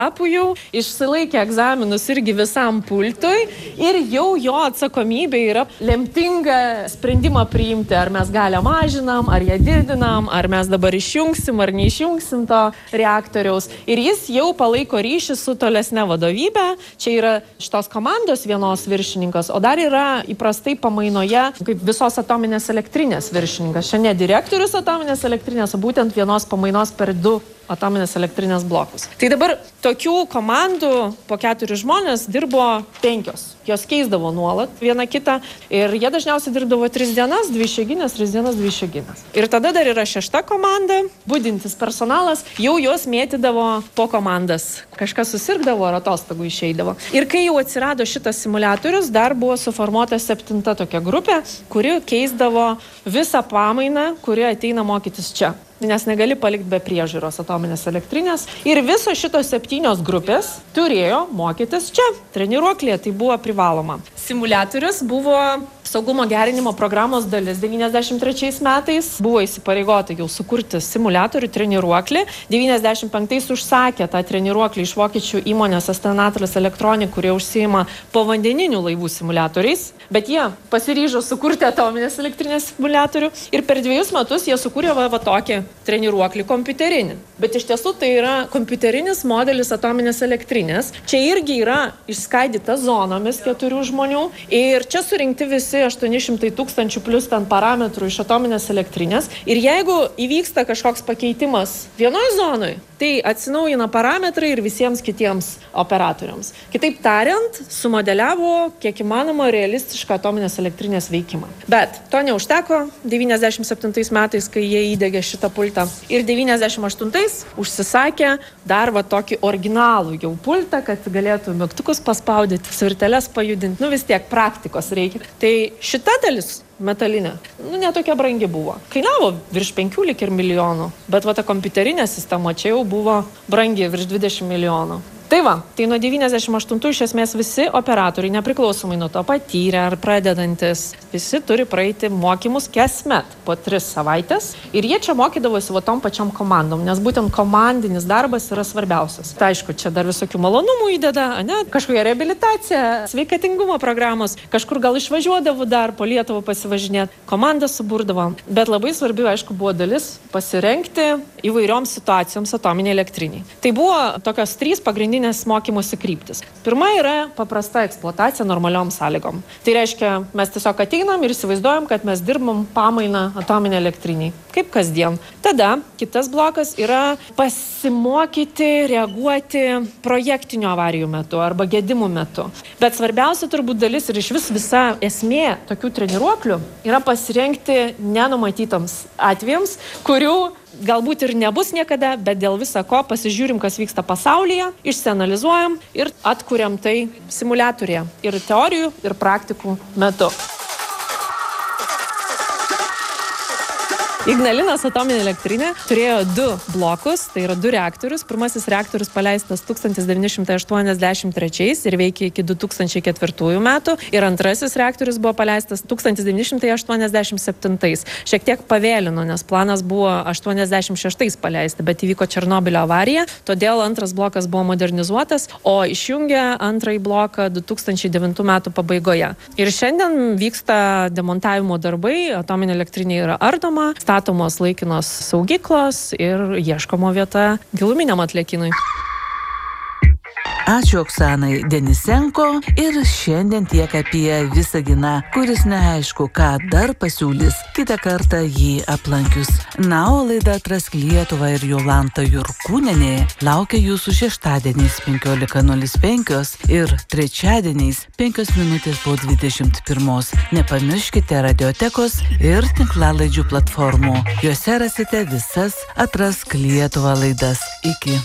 Jau išsilaikė egzaminus irgi visam pultui ir jau jo atsakomybė yra lemtingą sprendimą priimti, ar mes galią mažinam, ar ją didinam, ar mes dabar išjungsim, ar neišjungsim to reaktoriaus. Ir jis jau palaiko ryšį su tolesne vadovybė. Čia yra šitos komandos vienos viršininkas, o dar yra įprastai pamainoje kaip visos atominės elektrinės viršininkas. Čia ne direktorius atominės elektrinės, o būtent vienos pamainos per 2 atominės elektrinės blokus. Tai dabar tokių komandų po 4 žmonės dirbo 5. Jos keisdavo nuolat vieną kitą ir jie dažniausiai dirbdavo 3 dienas, 2 išeiginės, 3 dienas, 2 išeiginės. Ir tada dar yra 6 komanda, budintis personalas, jau jos mėtydavo po komandas. Kažkas susirgdavo ar atostogų išeidavo. Ir kai jau atsirado šitas simuliatorius, dar buvo suformuota 7 tokia grupė, kuri keisdavo visą pamainą, kuri ateina mokytis čia. Nes negali palikti be priežiūros atominės elektrinės. Ir visos šitos 7 grupės turėjo mokytis čia, treniruoklėje, tai buvo privaloma. Simuliatorius buvo saugumo gerinimo programos dalis 93 metais. Buvo įsipareigota jau sukurti simuliatorių treniruoklį. 95 užsakė tą treniruoklį iš vokiečių įmonės Astanatelis Elektronik, kurie užsiima povandeninių laivų simuliatoriais. Bet jie pasiryžo sukurti atominės elektrinės simuliatorių ir per 2 metus jie sukūrė va tokį treniruoklį kompiuterinį. Bet iš tiesų tai yra kompiuterinis modelis atominės elektrinės. Čia irgi yra išskaidyta zonomis 4 žmonių ir čia surinkti visi 800 000 plus ten parametrų iš atominės elektrinės. Ir jeigu įvyksta kažkoks pakeitimas vienoje zonoje, tai atsinaujina parametrai ir visiems kitiems operatoriams. Kitaip tariant, sumodeliavo kiek įmanoma realistišką atominės elektrinės veikimą. Bet to neužteko 97 metais, kai jie įdegė šitą pultą. Ir 98 užsisakė dar va tokį originalų jau pultą, kad galėtų mygtukus paspaudyti, svirteles pajudinti. Vis tiek praktikos reikia. Tai šita dalis metalinė, netokia brangi buvo. Kainavo virš 5 lyg ir milijonų, bet va ta kompiuterinė sistema čia jau buvo brangi virš 20 milijonų. Tai va, tai nuo 98 iš esmės visi operatoriai, nepriklausomai nuo to patyrę ar pradedantis, visi turi praeiti mokymus kasmet po 3 savaitės ir jie čia mokydavosi va tom pačiom komandom, nes būtent komandinis darbas yra svarbiausias. Tai aišku, čia dar visokių malonumų įdeda, kažkokia reabilitacija, sveikatingumo programos, kažkur gal išvažiuodavo dar po Lietuvą pasivažinėti, komandą suburdavo, bet labai svarbi, aišku, buvo dalis pasirengti įvairioms situacijoms atominiai elektriniai. Tai buvo tokios 3 pagrindinės mokymosi kryptis. Pirma yra paprasta eksploatacija normaliom sąlygom. Tai reiškia, mes tiesiog ateinam ir įsivaizduojam, kad mes dirbam pamainą atominė elektriniai, kaip kasdien. Tada kitas blokas yra pasimokyti reaguoti projektinių avarijų metu arba gedimų metu. Bet svarbiausia turbūt dalis ir iš visa esmė tokių treniruoklių yra pasirengti nenumatytoms atvejams, kurių galbūt ir nebus niekada, bet dėl viso ko pasižiūrim, kas vyksta pasaulyje, išsianalizuojam ir atkuriam tai simuliatoriuje ir teorijų, ir praktikų metu. Ignalinos atominė elektrinė turėjo 2 blokus, tai yra 2 reaktorius. Pirmasis reaktorius paleistas 1983 ir veikė iki 2004 metų ir antrasis reaktorius buvo paleistas 1987. Šiek tiek pavėlino, nes planas buvo 86 paleisti, bet įvyko Černobylio avarija, todėl antras blokas buvo modernizuotas, o išjungė antrąjį bloką 2009 metų pabaigoje. Ir šiandien vyksta demontavimo darbai, atominė elektrinė yra ardoma, statomos laikinos saugyklos ir ieškoma vieta giluminiam atliekinui. Ačiū Oksanai Denisenko ir šiandien tiek apie Visaginą, kuris neaišku, ką dar pasiūlys kitą kartą jį aplankius. Na, o laida Atrask Lietuvą ir Jolanta Jurkūnienė laukia jūsų šeštadieniais 15:05 ir trečiadieniais 5:21. Nepamirškite radiotekos ir tinklalaidžių platformų. Juose rasite visas Atrask Lietuvą laidas. Iki.